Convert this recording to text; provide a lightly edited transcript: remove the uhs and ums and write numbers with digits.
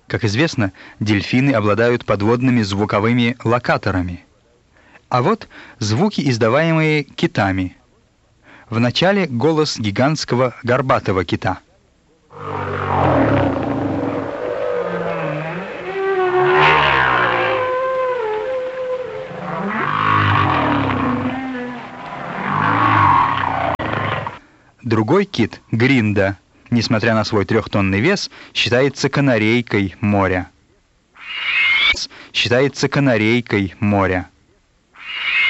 Как известно, дельфины обладают подводными звуковыми локаторами. А вот звуки, издаваемые китами. Вначале голос гигантского горбатого кита. Другой кит, гринда, несмотря на свой 3-тонный вес, считается канарейкой моря.